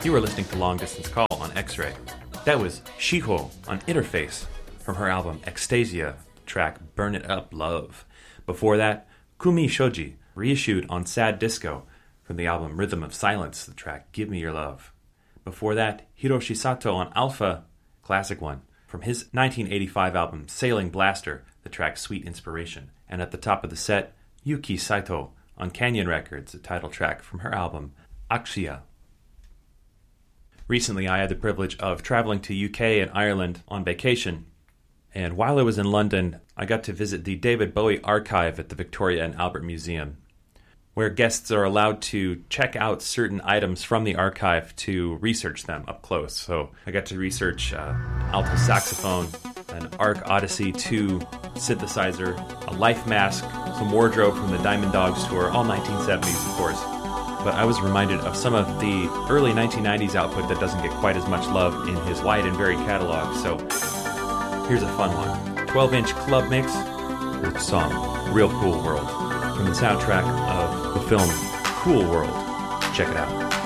You are listening to Long Distance Call on X-Ray. That was Shiho on Interface from her album Extasia, track Burn It Up Love. Before that, Kumi Shoji, reissued on Sad Disco from the album Rhythm of Silence, the track Give Me Your Love. Before that, Hiroshi Sato on Alpha, classic one, from his 1985 album Sailing Blaster, the track Sweet Inspiration. And at the top of the set, Yuki Saito on Canyon Records, the title track from her album Akshia. Recently, I had the privilege of traveling to UK and Ireland on vacation, and while I was in London, I got to visit the David Bowie archive at the Victoria and Albert Museum, where guests are allowed to check out certain items from the archive to research them up close. So I got to research alto saxophone, an Arc Odyssey 2 synthesizer, a life mask, some wardrobe from the Diamond Dogs tour, all 1970s, of course. But I was reminded of some of the early 1990s output that doesn't get quite as much love in his wide and varied catalog. So here's a fun one. 12-inch club mix with the song Real Cool World from the soundtrack of the film Cool World. Check it out.